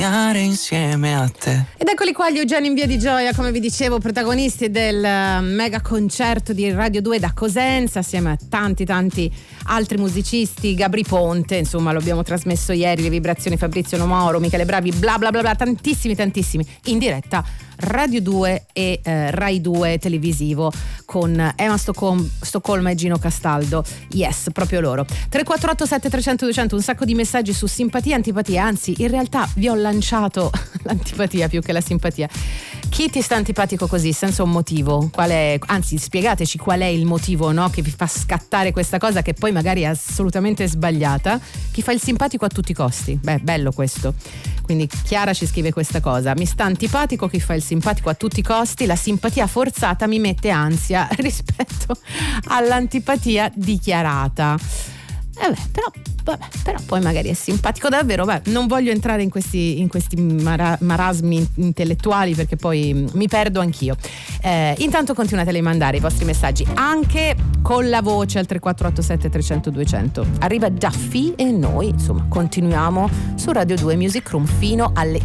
insieme a te. Ed eccoli qua gli Eugenii in Via di Gioia, come vi dicevo, protagonisti del mega concerto di Radio 2 da Cosenza, assieme a tanti altri musicisti, Gabri Ponte, insomma lo abbiamo trasmesso ieri, le vibrazioni Fabrizio Nomoro, Michele Bravi, bla bla bla bla, tantissimi, in diretta Radio 2 e Rai 2 televisivo con Emma Stoccolma e Gino Castaldo. Yes, proprio loro. 348 7300 200, un sacco di messaggi su simpatia, antipatia, anzi in realtà vi ho lanciato l'antipatia più che la simpatia. Chi ti sta antipatico così senza un motivo? Anzi, spiegateci qual è il motivo, no, che vi fa scattare questa cosa che poi magari è assolutamente sbagliata. Chi fa il simpatico a tutti i costi? Beh, bello questo. Quindi Chiara ci scrive questa cosa: mi sta antipatico chi fa il simpatico a tutti i costi, la simpatia forzata mi mette ansia rispetto all'antipatia dichiarata. Però poi magari è simpatico davvero. Non voglio entrare in questi marasmi intellettuali perché poi mi perdo anch'io. Intanto continuate a mandare i vostri messaggi anche con la voce al 3487 300 200. Arriva Duffy e noi insomma continuiamo su Radio 2 Music Room fino alle